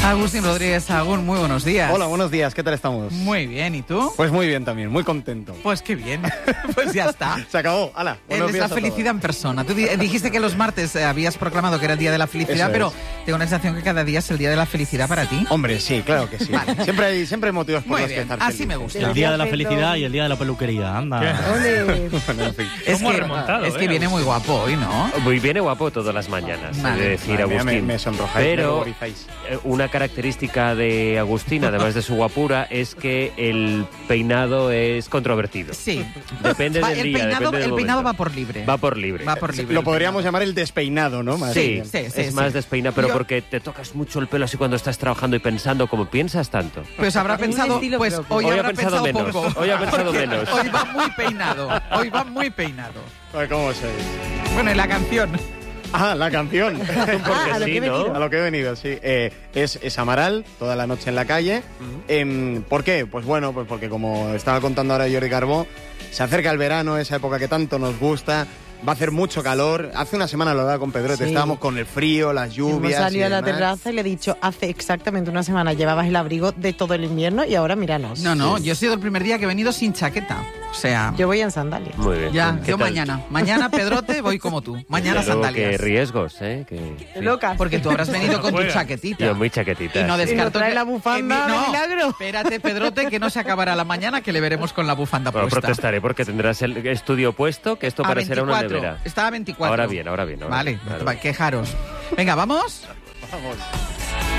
Agustín Rodríguez Sagún, muy buenos días. Hola, buenos días, ¿qué tal estamos? Muy bien, ¿y tú? Pues muy bien también, muy contento. Pues qué bien, pues ya está. Se acabó, hala. Es la felicidad en persona. Tú dijiste que los martes habías proclamado que era el día de la felicidad, Eso pero es. tengo la sensación que cada día es el día de la felicidad para ti. Hombre, sí, claro que sí. Vale. Siempre hay motivos por Muy los que bien, estar así felices. me gusta. El día de la felicidad y el día de la peluquería, anda. Bueno, en fin. Es ¿Cómo ha que, remontado, es que viene muy guapo hoy, ¿no? Muy viene guapo todas las mañanas, Vale. he de decir, Madre mía, Agustín. me sonrojáis, me Pero ruborizáis. una característica de Agustín, además de su guapura, es que el peinado es controvertido. Sí. Depende del el día, peinado, depende del el peinado momento. va por libre. Va por libre. Va por libre. Lo podríamos llamar el despeinado, ¿no? Más Sí, bien. sí, es más despeina, pero Yo- porque te tocas mucho el pelo así cuando estás trabajando y pensando, como piensas tanto. Pues habrá pensado, estilo pues propio. hoy Hoy ha habrá pensado pensado menos, poco. hoy ha pensado Porque menos. Hoy va muy peinado, hoy va muy peinado. Ay, ¿cómo sois? Bueno, y la canción. Ah, la canción. Porque a lo sí, que he venido. ¿no? A lo que he venido, sí. Es Amaral, toda la noche en la calle. ¿Por qué? Pues bueno, pues porque como estaba contando ahora Jordi Carbó, se acerca el verano, esa época que tanto nos gusta. Va a hacer mucho calor. Hace una semana lo daba con Pedrote, Sí. estábamos con el frío, las Hemos lluvias. salido y a la demás. terraza y le he dicho, hace exactamente una semana llevabas el abrigo de todo el invierno y ahora míranos. No, yo he sido el primer día que he venido sin chaqueta. O sea, Yo voy en sandalias. Muy bien. ya, ¿Qué yo tal? mañana. Mañana, Pedrote, voy como tú. Mañana Desde luego sandalias. que riesgos, ¿eh? Que, sí. Loca. Porque tú habrás venido con tu chaquetita. Yo muy chaquetita. Y no sí. descarto trae que- la bufanda de milagro. Espérate, Pedrote, que no se acabará la mañana, que le veremos con la bufanda Bueno, puesta. protestaré porque tendrás el estudio puesto, que esto A parecerá una 24. nevera. Estaba a 24. Ahora bien. Vale, claro. va, quejaros. Venga, ¿vamos? Vamos.